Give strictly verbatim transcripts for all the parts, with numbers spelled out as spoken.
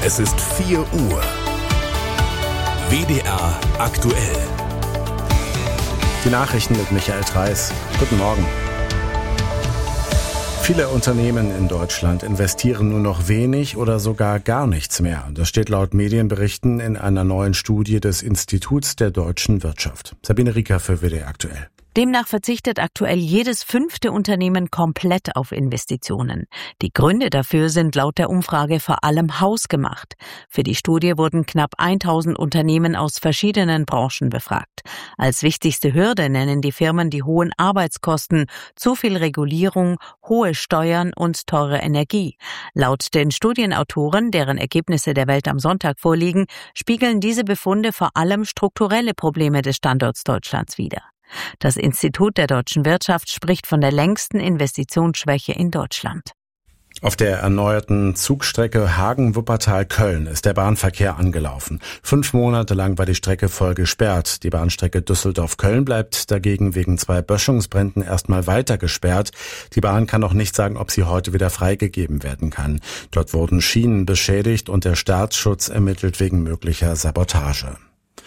Es ist vier Uhr. W D R aktuell. Die Nachrichten mit Michael Treis. Guten Morgen. Viele Unternehmen in Deutschland investieren nur noch wenig oder sogar gar nichts mehr. Das steht laut Medienberichten in einer neuen Studie des Instituts der deutschen Wirtschaft. Sabine Rieker für W D R aktuell. Demnach verzichtet aktuell jedes fünfte Unternehmen komplett auf Investitionen. Die Gründe dafür sind laut der Umfrage vor allem hausgemacht. Für die Studie wurden knapp tausend Unternehmen aus verschiedenen Branchen befragt. Als wichtigste Hürde nennen die Firmen die hohen Arbeitskosten, zu viel Regulierung, hohe Steuern und teure Energie. Laut den Studienautoren, deren Ergebnisse der Welt am Sonntag vorliegen, spiegeln diese Befunde vor allem strukturelle Probleme des Standorts Deutschlands wider. Das Institut der deutschen Wirtschaft spricht von der längsten Investitionsschwäche in Deutschland. Auf der erneuerten Zugstrecke Hagen-Wuppertal-Köln ist der Bahnverkehr angelaufen. Fünf Monate lang war die Strecke voll gesperrt. Die Bahnstrecke Düsseldorf-Köln bleibt dagegen wegen zwei Böschungsbränden erstmal weiter gesperrt. Die Bahn kann noch nicht sagen, ob sie heute wieder freigegeben werden kann. Dort wurden Schienen beschädigt und der Staatsschutz ermittelt wegen möglicher Sabotage.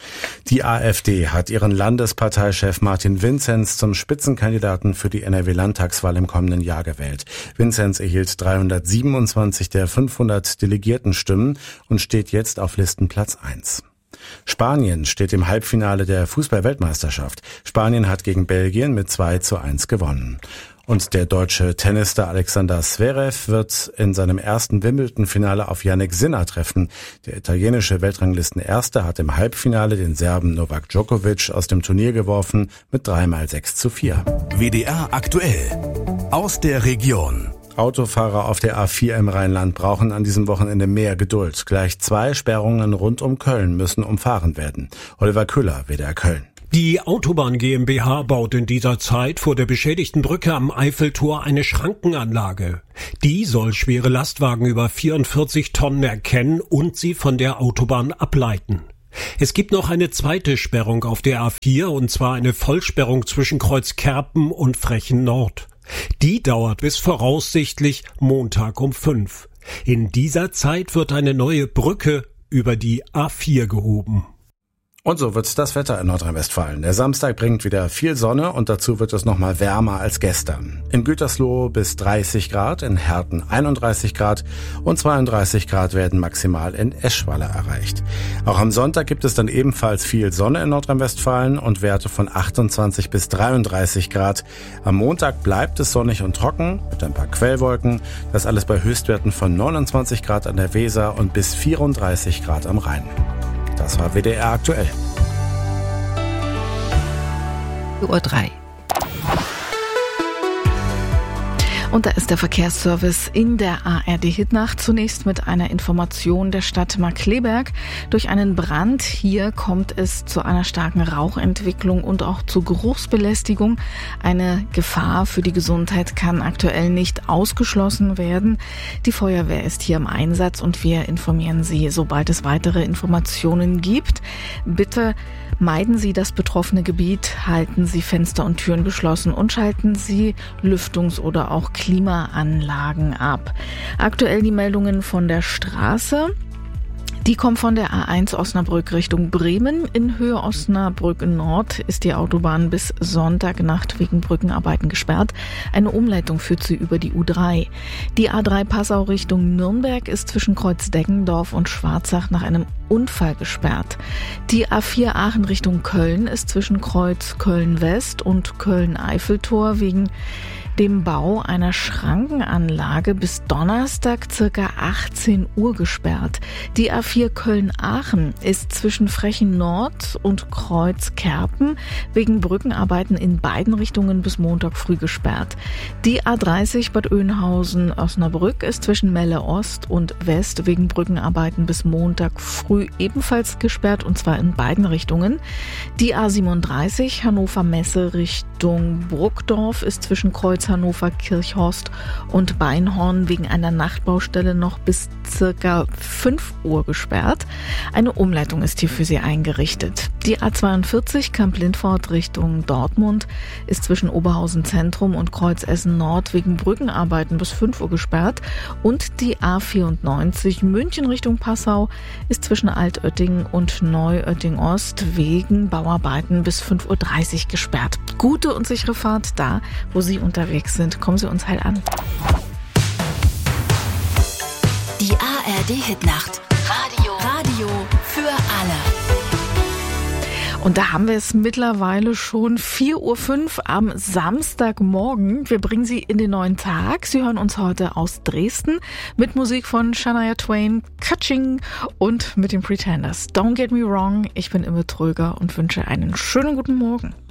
Die AfD hat ihren Landesparteichef Martin Vinzenz zum Spitzenkandidaten für die N R W-Landtagswahl im kommenden Jahr gewählt. Vinzenz erhielt dreihundertsiebenundzwanzig der fünfhundert Delegiertenstimmen und steht jetzt auf Listenplatz eins. Spanien steht im Halbfinale der Fußball-Weltmeisterschaft. Spanien hat gegen Belgien mit zwei zu eins gewonnen. Und der deutsche Tennisstar Alexander Zverev wird in seinem ersten Wimbledon-Finale auf Jannik Sinner treffen. Der italienische Weltranglistenerste hat im Halbfinale den Serben Novak Djokovic aus dem Turnier geworfen mit dreimal sechs zu vier. W D R aktuell. Aus der Region. Autofahrer auf der A vier im Rheinland brauchen an diesem Wochenende mehr Geduld. Gleich zwei Sperrungen rund um Köln müssen umfahren werden. Oliver Köhler, W D R Köln. Die Autobahn GmbH baut in dieser Zeit vor der beschädigten Brücke am Eiffeltor eine Schrankenanlage. Die soll schwere Lastwagen über vierundvierzig Tonnen erkennen und sie von der Autobahn ableiten. Es gibt noch eine zweite Sperrung auf der A vier, und zwar eine Vollsperrung zwischen Kreuzkerpen und Frechen Nord. Die dauert bis voraussichtlich Montag um fünf. In dieser Zeit wird eine neue Brücke über die A vier gehoben. Und so wird das Wetter in Nordrhein-Westfalen. Der Samstag bringt wieder viel Sonne und dazu wird es nochmal wärmer als gestern. In Gütersloh bis dreißig Grad, in Herten einunddreißig Grad und zweiunddreißig Grad werden maximal in Eschweiler erreicht. Auch am Sonntag gibt es dann ebenfalls viel Sonne in Nordrhein-Westfalen und Werte von achtundzwanzig bis dreiunddreißig Grad. Am Montag bleibt es sonnig und trocken mit ein paar Quellwolken. Das alles bei Höchstwerten von neunundzwanzig Grad an der Weser und bis vierunddreißig Grad am Rhein. Das war W D R aktuell. Uhr drei. Und da ist der Verkehrsservice in der A R D-Hitnacht. Zunächst mit einer Information der Stadt Markkleeberg. Durch einen Brand hier kommt es zu einer starken Rauchentwicklung und auch zu Geruchsbelästigung. Eine Gefahr für die Gesundheit kann aktuell nicht ausgeschlossen werden. Die Feuerwehr ist hier im Einsatz und wir informieren Sie, sobald es weitere Informationen gibt. Bitte meiden Sie das betroffene Gebiet, halten Sie Fenster und Türen geschlossen und schalten Sie Lüftungs- oder auch Klimaanlagen ab. Aktuell die Meldungen von der Straße. Die kommt von der A eins Osnabrück Richtung Bremen. In Höhe Osnabrück Nord ist die Autobahn bis Sonntagnacht wegen Brückenarbeiten gesperrt. Eine Umleitung führt sie über die U drei. Die A drei Passau Richtung Nürnberg ist zwischen Kreuz-Deggendorf und Schwarzach nach einem Unfall gesperrt. Die A vier Aachen Richtung Köln ist zwischen Kreuz Köln-West und Köln-Eiffeltor wegen dem Bau einer Schrankenanlage bis Donnerstag circa achtzehn Uhr gesperrt. Die A vier Köln-Aachen ist zwischen Frechen Nord und Kreuz-Kerpen wegen Brückenarbeiten in beiden Richtungen bis Montag früh gesperrt. Die A dreißig Bad Oeynhausen-Osnabrück ist zwischen Melle Ost und West wegen Brückenarbeiten bis Montag früh ebenfalls gesperrt, und zwar in beiden Richtungen. Die A siebenunddreißig Hannover-Messe Richtung Burgdorf ist zwischen Kreuz Hannover-Kirchhorst und Beinhorn wegen einer Nachtbaustelle noch bis circa fünf Uhr gesperrt. Eine Umleitung ist hier für Sie eingerichtet. Die A zweiundvierzig Kamp-Lindfort Richtung Dortmund ist zwischen Oberhausen Zentrum und Kreuzessen Nord wegen Brückenarbeiten bis fünf Uhr gesperrt. Und die A vierundneunzig München Richtung Passau ist zwischen Altötting und Neuötting Ost wegen Bauarbeiten bis fünf Uhr dreißig gesperrt. Gute und sichere Fahrt da, wo Sie unterwegs sind. Kommen Sie uns heil an. Die A R D-Hitnacht. Radio. Radio für alle. Und da haben wir es mittlerweile schon vier Uhr fünf am Samstagmorgen. Wir bringen Sie in den neuen Tag. Sie hören uns heute aus Dresden mit Musik von Shania Twain, Kutsching und mit den Pretenders. Don't get me wrong, ich bin Imme Tröger und wünsche einen schönen guten Morgen.